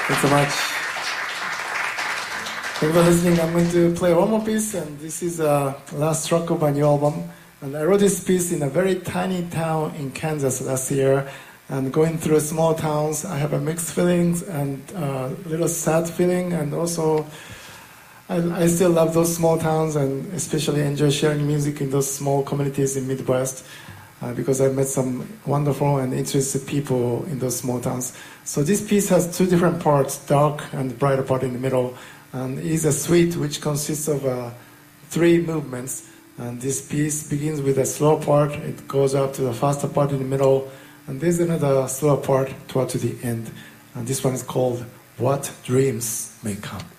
Thanks so much. Thank you for listening. I'm going to play one more piece, and this is last track of my new album. And I wrote this piece in a very tiny town in Kansas last year. And going through small towns, I have a mixed feelings and a little sad feeling, and also I still love those small towns and especially enjoy sharing music in those small communities in Midwest because I met some wonderful and interesting people in those small towns. So this piece has two different parts, dark and brighter part in the middle. And it is a suite which consists of 3 movements. And this piece begins with a slow part, it goes up to the faster part in the middle, and there's another slow part toward to the end. And this one is called What Dreams May Come.